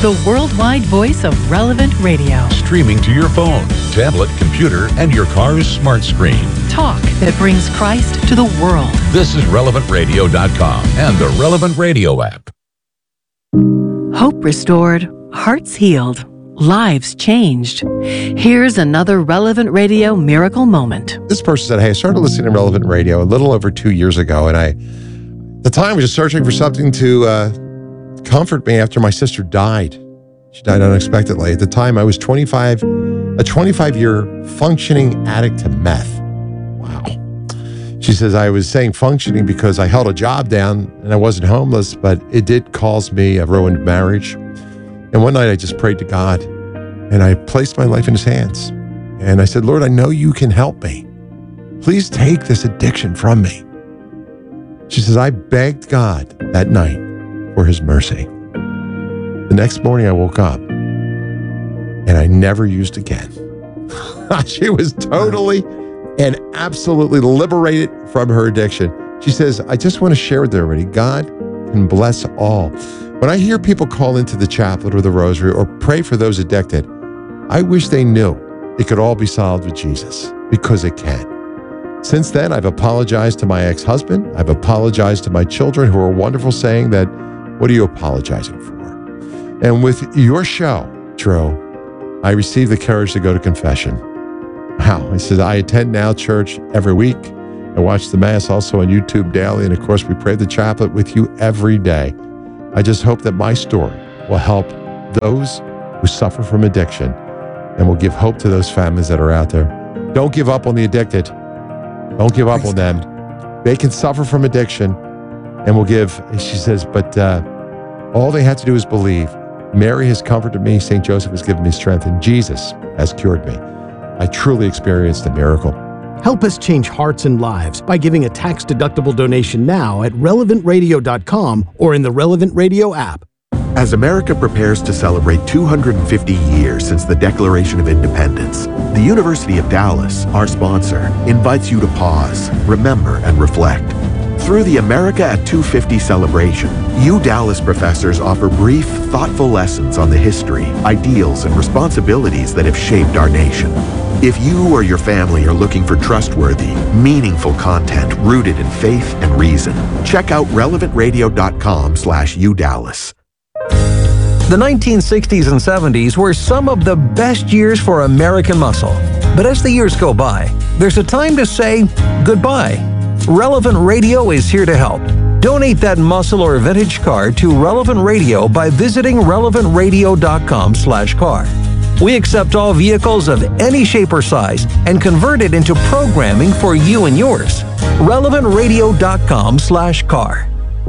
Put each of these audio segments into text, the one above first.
the worldwide voice of Relevant Radio. Streaming to your phone, tablet, computer, and your car's smart screen. Talk that brings Christ to the world. This is RelevantRadio.com and the Relevant Radio app. Hope restored, hearts healed, lives changed. Here's another Relevant Radio miracle moment. This person said, hey, I started listening to Relevant Radio a little over 2 years ago, and at the time was just searching for something to comfort me after my sister died. She died unexpectedly. At the time, I was 25, a 25-year functioning addict to meth. Wow. She says, I was saying functioning because I held a job down and I wasn't homeless, but it did cause me a ruined marriage. And one night I just prayed to God and I placed my life in his hands. And I said, Lord, I know you can help me. Please take this addiction from me. She says, I begged God that night for his mercy. The next morning I woke up and I never used again. She was totally and absolutely liberated from her addiction. She says, I just want to share with everybody, God can bless all. When I hear people call into the chaplet or the rosary or pray for those addicted, I wish they knew it could all be solved with Jesus, because it can. Since then, I've apologized to my ex-husband. I've apologized to my children who are wonderful, saying that, what are you apologizing for? And with your show, Drew, I received the courage to go to confession. Wow. I said, I attend now church every week. I watch the Mass also on YouTube daily. And of course, we pray the chaplet with you every day. I just hope that my story will help those who suffer from addiction and will give hope to those families that are out there. Don't give up on the addicted. Don't give up on them. They can suffer from addiction and will give, she says, but all they have to do is believe. Mary has comforted me. St. Joseph has given me strength, and Jesus has cured me. I truly experienced a miracle. Help us change hearts and lives by giving a tax-deductible donation now at relevantradio.com or in the Relevant Radio app. As America prepares to celebrate 250 years since the Declaration of Independence, the University of Dallas, our sponsor, invites you to pause, remember, and reflect. Through the America at 250 celebration, Dallas professors offer brief, thoughtful lessons on the history, ideals, and responsibilities that have shaped our nation. If you or your family are looking for trustworthy, meaningful content rooted in faith and reason, check out relevantradio.com/UDallas. The 1960s and 70s were some of the best years for American muscle. But as the years go by, there's a time to say goodbye. Relevant Radio is here to help. Donate that muscle or vintage car to Relevant Radio by visiting relevantradio.com/car. We accept all vehicles of any shape or size and convert it into programming for you and yours. relevantradio.com/car.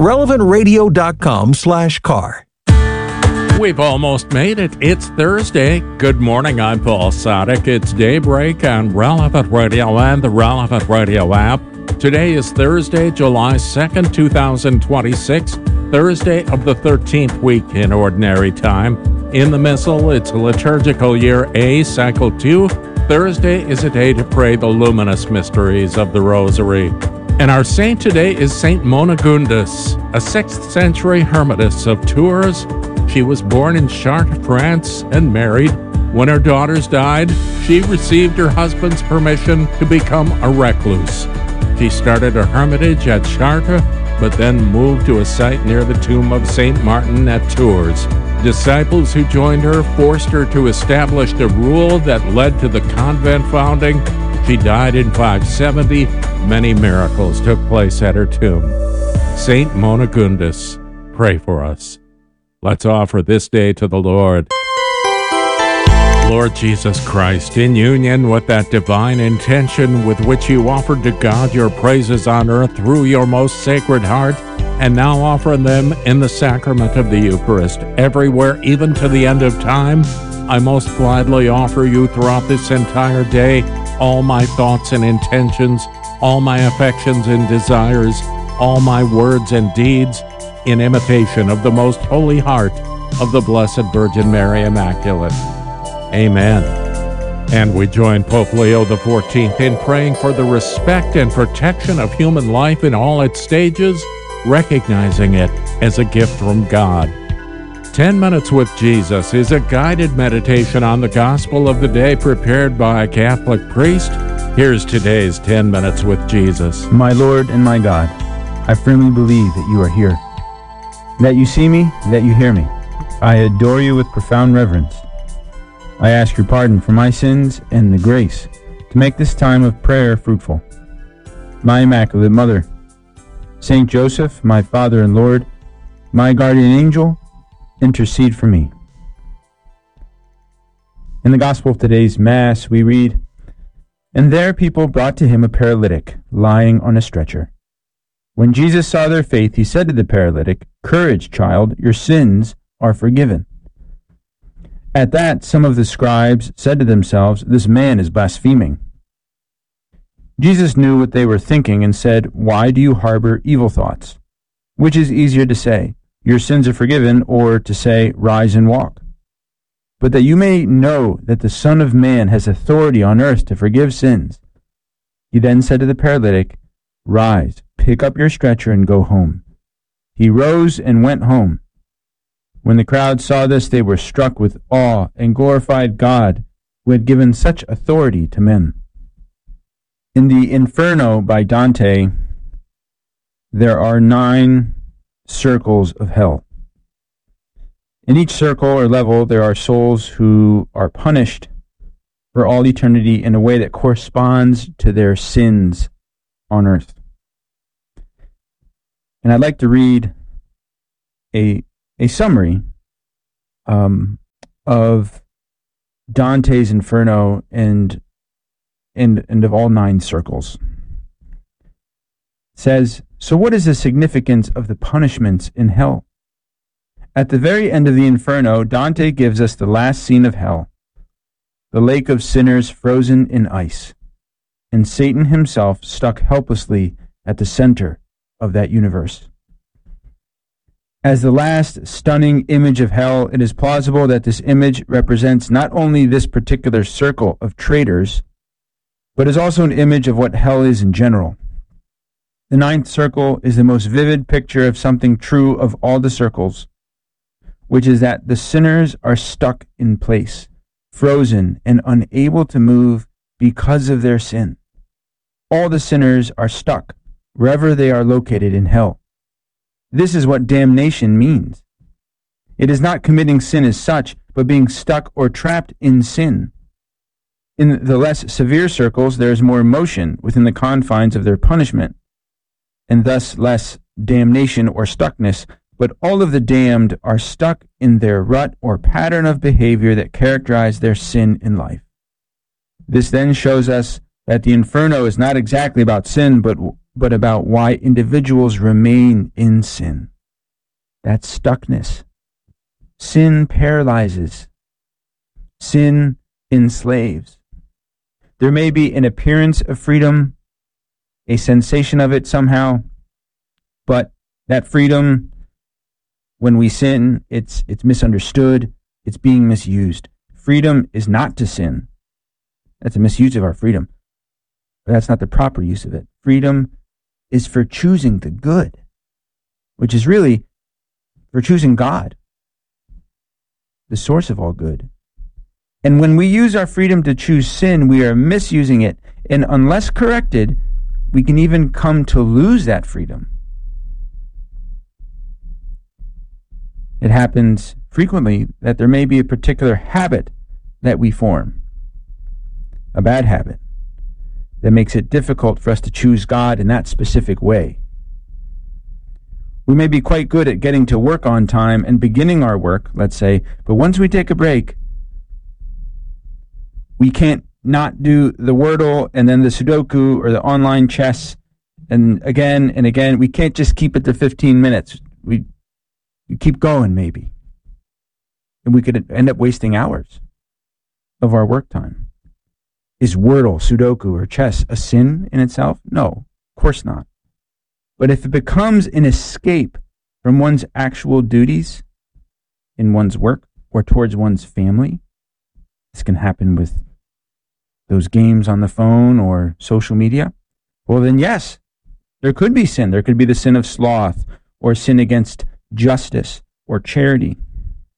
relevantradio.com/car. We've almost made it. It's Thursday. Good morning. I'm Paul Sadek. It's Daybreak on Relevant Radio and the Relevant Radio app. Today is Thursday, July 2nd, 2026, Thursday of the 13th week in Ordinary Time. In the Missal, it's liturgical year A, cycle 2. Thursday is a day to pray the luminous mysteries of the Rosary. And our saint today is Saint Monegundus, a 6th century hermitess of Tours. She was born in Chartres, France, and married. When her daughters died, she received her husband's permission to become a recluse. She started a hermitage at Chartres, but then moved to a site near the tomb of Saint Martin at Tours. Disciples who joined her forced her to establish a rule that led to the convent founding. She died in 570. Many miracles took place at her tomb. Saint Monegundus, pray for us. Let's offer this day to the Lord. Lord Jesus Christ, in union with that divine intention with which you offered to God your praises on earth through your most sacred heart, and now offer them in the sacrament of the Eucharist everywhere, even to the end of time, I most gladly offer you throughout this entire day all my thoughts and intentions, all my affections and desires, all my words and deeds, in imitation of the most holy heart of the Blessed Virgin Mary Immaculate. Amen. And we join Pope Leo XIV in praying for the respect and protection of human life in all its stages, recognizing it as a gift from God. 10 Minutes with Jesus is a guided meditation on the gospel of the day prepared by a Catholic priest. Here's today's 10 Minutes with Jesus. My Lord and my God, I firmly believe that you are here, that you see me, that you hear me. I adore you with profound reverence. I ask your pardon for my sins and the grace to make this time of prayer fruitful. My Immaculate Mother, Saint Joseph, my Father and Lord, my guardian angel, intercede for me. In the Gospel of today's Mass, we read, "And there people brought to him a paralytic, lying on a stretcher. When Jesus saw their faith, he said to the paralytic, 'Courage, child, your sins are forgiven.' At that, some of the scribes said to themselves, 'This man is blaspheming.' Jesus knew what they were thinking and said, 'Why do you harbor evil thoughts? Which is easier to say, 'Your sins are forgiven,' or to say, 'Rise and walk'? But that you may know that the Son of Man has authority on earth to forgive sins." He then said to the paralytic, "Rise, pick up your stretcher and go home." He rose and went home. When the crowd saw this, they were struck with awe and glorified God, who had given such authority to men. In the Inferno by Dante, there are 9 circles of hell. In each circle or level, there are souls who are punished for all eternity in a way that corresponds to their sins on earth. And I'd like to read a summary of Dante's Inferno and of all 9 circles. It says, "So what is the significance of the punishments in hell? At the very end of the Inferno, Dante gives us the last scene of hell, the lake of sinners frozen in ice, and Satan himself stuck helplessly at the center of that universe. As the last stunning image of hell, it is plausible that this image represents not only this particular circle of traitors, but is also an image of what hell is in general. The 9th circle is the most vivid picture of something true of all the circles, which is that the sinners are stuck in place, frozen and unable to move because of their sin. All the sinners are stuck wherever they are located in hell. This is what damnation means. It is not committing sin as such, but being stuck or trapped in sin. In the less severe circles, there is more motion within the confines of their punishment, and thus less damnation or stuckness, but all of the damned are stuck in their rut or pattern of behavior that characterize their sin in life. This then shows us that the Inferno is not exactly about sin, but about why individuals remain in sin. That's stuckness. Sin paralyzes. Sin enslaves. There may be an appearance of freedom, a sensation of it somehow, but that freedom, when we sin, it's misunderstood, it's being misused. Freedom is not to sin. That's a misuse of our freedom. But that's not the proper use of it. Freedom is for choosing the good, which is really for choosing God, the source of all good. And when we use our freedom to choose sin, we are misusing it. And unless corrected, we can even come to lose that freedom. It happens frequently that there may be a particular habit that we form, a bad habit, that makes it difficult for us to choose God in that specific way. We may be quite good at getting to work on time and beginning our work, let's say, but once we take a break, we can't not do the Wordle and then the Sudoku or the online chess and again and again. We can't just keep it to 15 minutes. We keep going maybe. And we could end up wasting hours of our work time. Is Wordle, Sudoku, or chess a sin in itself? No, of course not. But if it becomes an escape from one's actual duties in one's work or towards one's family, this can happen with those games on the phone or social media, well then yes, there could be sin. There could be the sin of sloth or sin against justice or charity.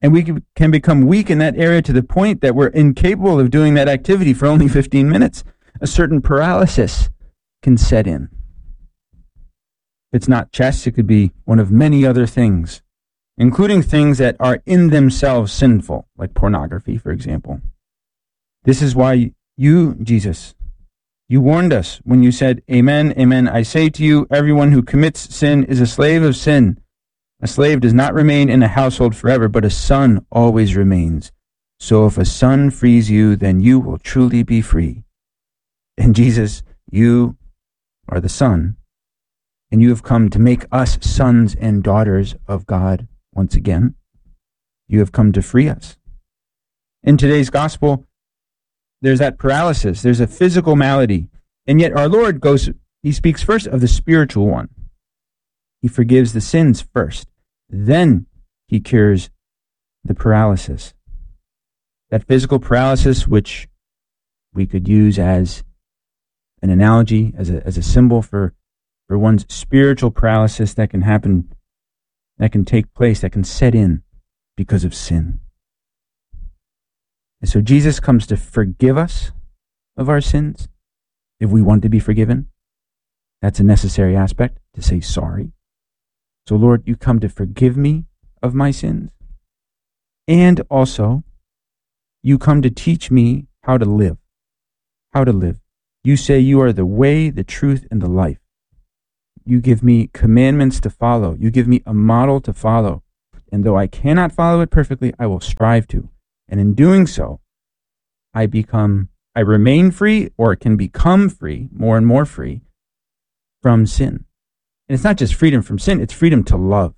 And we can become weak in that area to the point that we're incapable of doing that activity for only 15 minutes. A certain paralysis can set in. If it's not chess, it could be one of many other things, including things that are in themselves sinful, like pornography, for example. This is why you, Jesus, you warned us when you said, Amen, amen, I say to you, everyone who commits sin is a slave of sin. A slave does not remain in a household forever, but a son always remains. So if a son frees you, then you will truly be free. And Jesus, you are the Son, and you have come to make us sons and daughters of God once again. You have come to free us. In today's gospel, there's that paralysis. There's a physical malady. And yet our Lord he speaks first of the spiritual one. He forgives the sins first. Then he cures the paralysis. That physical paralysis, which we could use as an analogy, as a symbol for one's spiritual paralysis that can happen, that can take place, that can set in because of sin. And so Jesus comes to forgive us of our sins if we want to be forgiven. That's a necessary aspect, to say sorry. So Lord, you come to forgive me of my sins. And also, you come to teach me how to live. How to live. You say you are the way, the truth, and the life. You give me commandments to follow. You give me a model to follow. And though I cannot follow it perfectly, I will strive to. And in doing so, I remain free, or can become free, more and more free, from sin. And it's not just freedom from sin, it's freedom to love.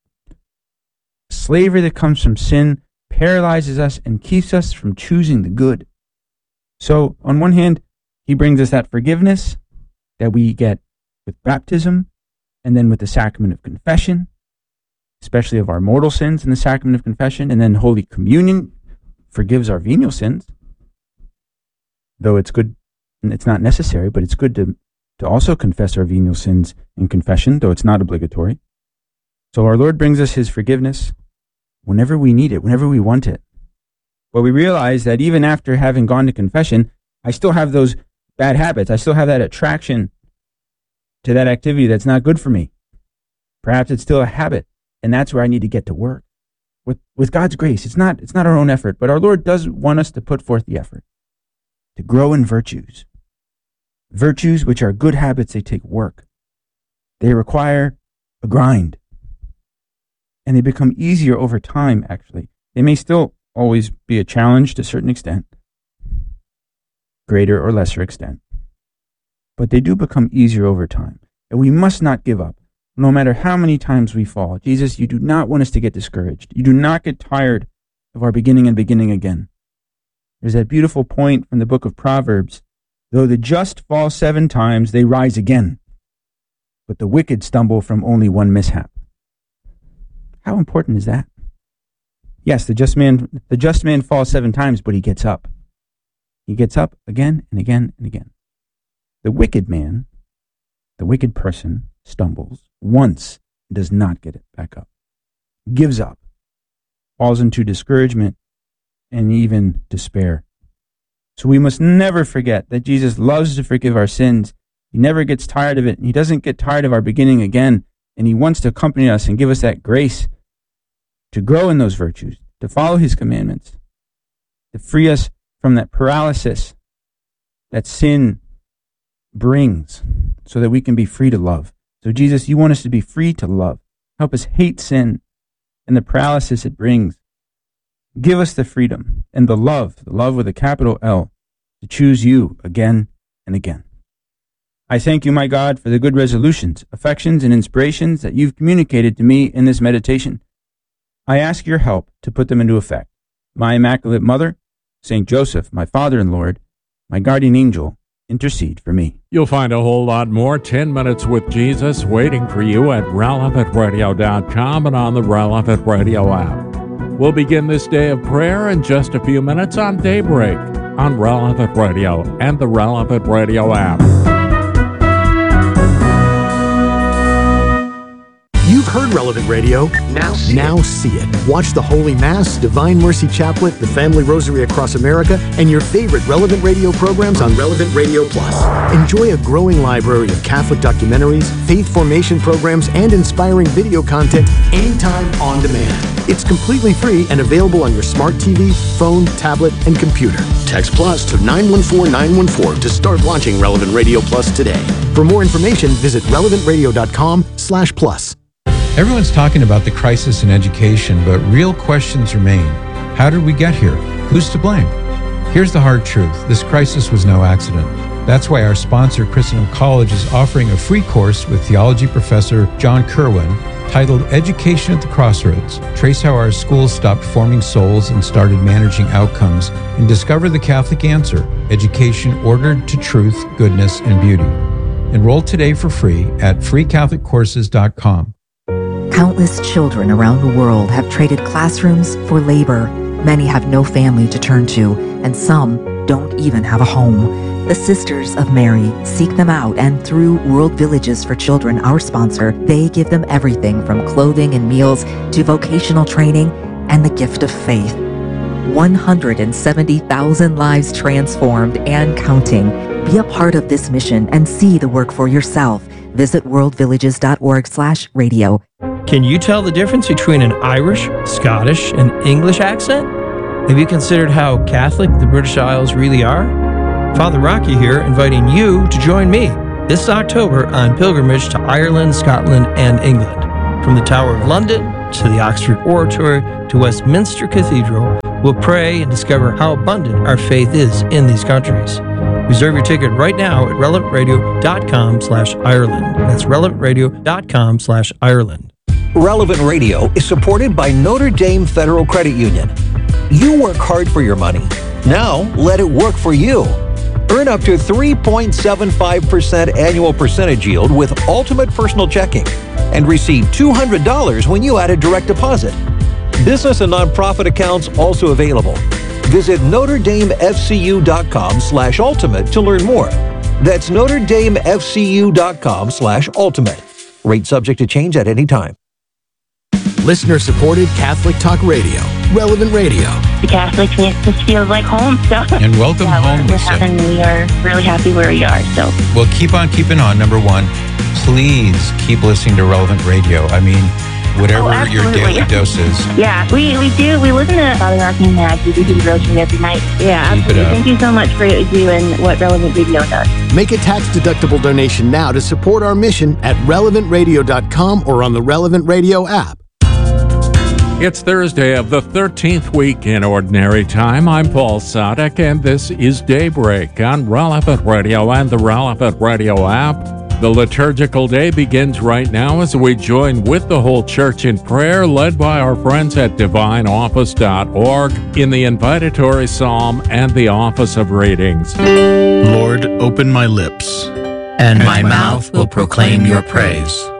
Slavery that comes from sin paralyzes us and keeps us from choosing the good. So, on one hand, he brings us that forgiveness that we get with baptism, and then with the sacrament of confession, especially of our mortal sins in the sacrament of confession, and then Holy Communion forgives our venial sins. Though it's good, and it's not necessary, but it's good to also confess our venial sins in confession, though it's not obligatory. So our Lord brings us his forgiveness whenever we need it, whenever we want it. But we realize that even after having gone to confession, I still have those bad habits. I still have that attraction to that activity that's not good for me. Perhaps it's still a habit, and that's where I need to get to work. With God's grace, it's not our own effort, but our Lord does want us to put forth the effort to grow in virtues. Virtues, which are good habits, they take work. They require a grind. And they become easier over time, actually. They may still always be a challenge to a certain extent, greater or lesser extent. But they do become easier over time. And we must not give up, no matter how many times we fall. Jesus, you do not want us to get discouraged. You do not get tired of our beginning and beginning again. There's that beautiful point from the book of Proverbs. Though the just fall 7 times, they rise again. But the wicked stumble from only one mishap. How important is that? Yes, the just man falls 7 times, but he gets up. He gets up again and again and again. The wicked man, the wicked person, stumbles once and does not get it back up. Gives up. Falls into discouragement and even despair. So we must never forget that Jesus loves to forgive our sins. He never gets tired of it. He doesn't get tired of our beginning again. And he wants to accompany us and give us that grace to grow in those virtues, to follow his commandments, to free us from that paralysis that sin brings, so that we can be free to love. So Jesus, you want us to be free to love. Help us hate sin and the paralysis it brings. Give us the freedom and the love with a capital L, to choose you again and again. I thank you, my God, for the good resolutions, affections, and inspirations that you've communicated to me in this meditation. I ask your help to put them into effect. My Immaculate Mother, Saint Joseph, my Father and Lord, my guardian angel, intercede for me. You'll find a whole lot more 10 Minutes with Jesus waiting for you at relevantradio.com and on the Relevant Radio app. We'll begin this day of prayer in just a few minutes on Daybreak on Relevant Radio and the Relevant Radio app. You've heard Relevant Radio. Now see it. Watch the Holy Mass, Divine Mercy Chaplet, the Family Rosary Across America, and your favorite Relevant Radio programs on Relevant Radio Plus. Enjoy a growing library of Catholic documentaries, faith formation programs, and inspiring video content anytime on demand. It's completely free and available on your smart TV, phone, tablet, and computer. Text Plus to 914-914 to start launching Relevant Radio Plus today. For more information, visit relevantradio.com/plus. Everyone's talking about the crisis in education, but real questions remain. How did we get here? Who's to blame? Here's the hard truth. This crisis was no accident. That's why our sponsor, Christendom College, is offering a free course with theology professor John Kerwin titled Education at the Crossroads. Trace how our schools stopped forming souls and started managing outcomes, and discover the Catholic answer, education ordered to truth, goodness, and beauty. Enroll today for free at freecatholiccourses.com. Countless children around the world have traded classrooms for labor. Many have no family to turn to, and some don't even have a home. The Sisters of Mary seek them out, and through World Villages for Children, our sponsor, they give them everything from clothing and meals to vocational training and the gift of faith. 170,000 lives transformed and counting. Be a part of this mission and see the work for yourself. Visit worldvillages.org/radio. Can you tell the difference between an Irish, Scottish, and English accent? Have you considered how Catholic the British Isles really are? Father Rocky here, inviting you to join me this October on pilgrimage to Ireland, Scotland, and England. From the Tower of London to the Oxford Oratory to Westminster Cathedral, we'll pray and discover how abundant our faith is in these countries. Reserve your ticket right now at relevantradio.com/Ireland. That's relevantradio.com/Ireland. Relevant Radio is supported by Notre Dame Federal Credit Union. You work hard for your money. Now let it work for you. Earn up to 3.75% annual percentage yield with Ultimate Personal Checking and receive $200 when you add a direct deposit. Business and nonprofit accounts also available. Visit NotreDameFCU.com/ultimate to learn more. That's NotreDameFCU.com/ultimate. Rate subject to change at any time. Listener-supported Catholic Talk Radio. Relevant Radio. The Catholics make us feel like home. So. And welcome home, Lisa. We are really happy where we are. So. Well, keep on keeping on. Number one, please keep listening to Relevant Radio. I mean, whatever your daily dose is. Yeah, we do. We listen to Father Rocky and Matt. We do the Rosary every night. Yeah, absolutely. Thank you so much for what you do and what Relevant Radio does. Make a tax-deductible donation now to support our mission at relevantradio.com or on the Relevant Radio app. It's Thursday of the 13th week in Ordinary Time. I'm Paul Sadek, and this is Daybreak on Relevant Radio and the Relevant Radio app. The liturgical day begins right now as we join with the whole church in prayer, led by our friends at divineoffice.org in the invitatory psalm and the office of readings. Lord, open my lips, and my mouth will proclaim your praise.